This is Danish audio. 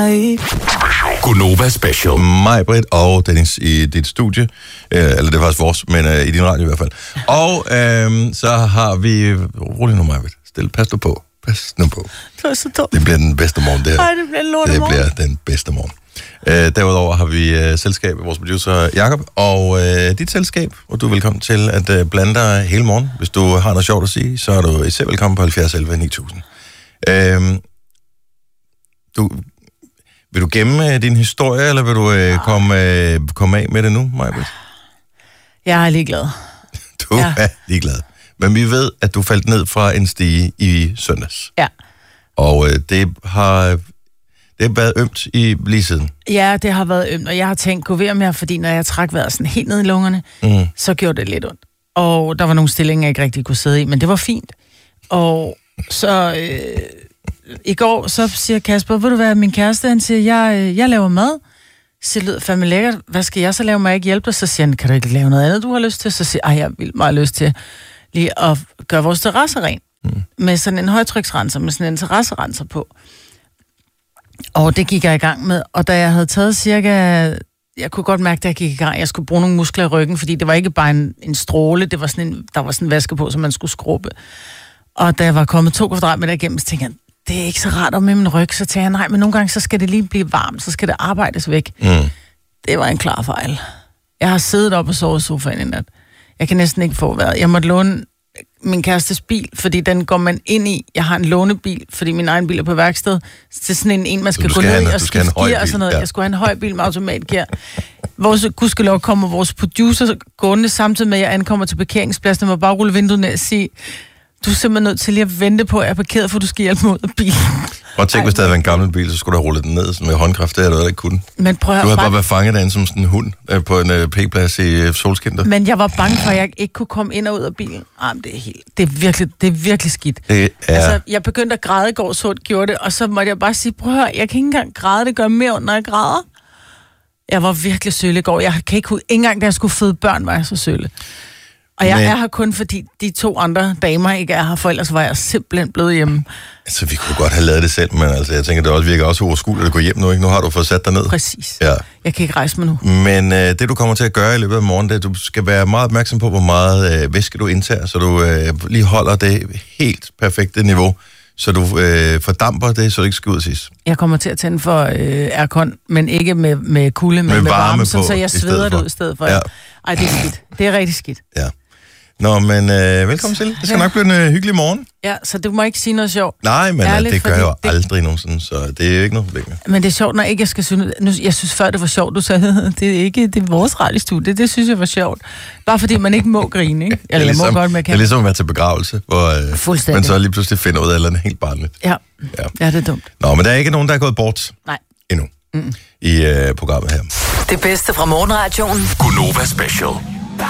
Gunova Special. Mig, Britt og Dennis i dit studie. Eller det er faktisk vores, men i din radio i hvert fald. Og så har vi... Rolig nu, Mig, Britt. Pas nu på. Pas nu på. Det var så dumt. Det bliver den bedste morgen, det her. Nej, det bliver en lortemorgen. Det bliver den bedste morgen. Derudover har vi selskab af vores producer Jakob og dit selskab, og du er velkommen til at blande dig hele morgen. Hvis du har noget sjovt at sige, så er du især velkommen på 70 11 9000. Vil du gemme din historie, eller vil du komme af med det nu, Majbrit? Jeg er ligeglad. Du er ligeglad. Men vi ved, at du faldt ned fra en stige i søndags. Ja. Og det har været ømt lige siden. Ja, det har været ømt, og jeg har tænkt, gå ved med, fordi når jeg trak vejret sådan helt ned i lungerne, så gjorde det lidt ondt. Og der var nogle stillinger, jeg ikke rigtig kunne sidde i, men det var fint. Og så i går, så siger Kasper, vil du være min kæreste? Han siger, jeg laver mad. Så det lyder fandme lækkert. Hvad skal jeg så lave? Må jeg ikke hjælpe dig? Så siger han, kan du ikke lave noget andet, du har lyst til? Så siger jeg har vildt meget lyst til lige at gøre vores terrasse ren. Med sådan en højtryksrenser, med sådan en terrasserenser på. Og det gik jeg i gang med. Og da jeg havde taget cirka... Jeg kunne godt mærke, at jeg gik i gang. Jeg skulle bruge nogle muskler i ryggen, fordi det var ikke bare en stråle. Det var sådan der var sådan en vaske på, som man skulle skrubbe. Og da jeg var kommet 2 kvadratmeter igennem, så tænkte jeg, det er ikke så rart om med min ryg. Så tænkte jeg, nej, men nogle gange, så skal det lige blive varmt. Så skal det arbejdes væk. Det var en klar fejl. Jeg har siddet op og sovet i sofaen i nat. Jeg kan næsten ikke få vejret. Jeg måtte låne min kærestes bil, fordi den går man ind i. Jeg har en lånebil, fordi min egen bil er på værksted. Så det er sådan en man skal gå ned i og skifte gear og sådan noget. Ja. Jeg skulle have en høj bil med automatgear. Gudskelov kommer vores producer gående samtidig med, at jeg ankommer til parkeringspladsen, og må bare rulle vinduet ned og sige, du er simpelthen nødt til lige at vente på, at jeg er parkeret, for du skal hjælpe mig ud af bilen. Og tænk, hvis det havde været en gammel bil, så skulle du have rullet den ned med håndkraft. Det havde du ikke kunnet. Men prøv at du havde bare været fanget derinde som sådan en hund på en p-plads i solskinter. Men jeg var bange for, at jeg ikke kunne komme ind og ud af bilen. Det er virkelig skidt. Altså, jeg begyndte at græde i går, så det gjorde det, og så måtte jeg bare sige, prøv at høre, jeg kan ikke engang græde, det gør mere ondt, når jeg græder. Jeg var virkelig sølle i går. Jeg kan ikke engang da jeg skulle føde børn, var jeg så sølle. Og jeg er her kun, fordi de 2 andre damer ikke er her, for ellers var jeg simpelthen blevet hjemme. Altså, vi kunne godt have lavet det selv, men altså, jeg tænker, det også virker også overskueligt at gå hjem nu, ikke? Nu har du fået sat dig ned. Præcis. Ja. Jeg kan ikke rejse mig nu. Men det, du kommer til at gøre i løbet af morgenen, det er, at du skal være meget opmærksom på, hvor meget væske du indtager, så du lige holder det helt perfekte niveau, så du fordamper det, så det ikke skal ud sidst. Jeg kommer til at tænde for aircon, men ikke med kulde, men med varme på, så jeg sveder det ud i stedet for. Ja. Ej, det er skidt. Det er rigtig skidt. Ja. Nå, men velkommen til. Det skal nok blive en hyggelig morgen. Ja, så du må ikke sige noget sjovt. Nej, men ærligt, det gør jeg jo aldrig nogensinde, så det er jo ikke noget problem. Men det er sjovt, når ikke jeg skal synes... Jeg synes før, det var sjovt, du sagde, det er vores radiostudie. Det synes jeg var sjovt. Bare fordi man ikke må grine, ikke? Eller ligesom, jeg må godt, man kan. Det er ligesom at være til begravelse, hvor man så lige pludselig finder ud af, at det er helt barnligt. Ja, det er dumt. Nå, men der er ikke nogen, der er gået bort. Nej. Endnu. I programmet her. Det bedste fra morgenradioen. Gunova Special.